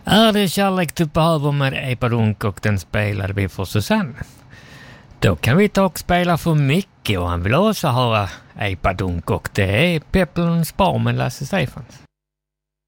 Är det kärlek du behöver med Epadunk och den spelar vi för Susanne? Då kan vi ta och spela för Micke och han vill också höra Epadunk och det är Peplons bar med Lasse Stefans.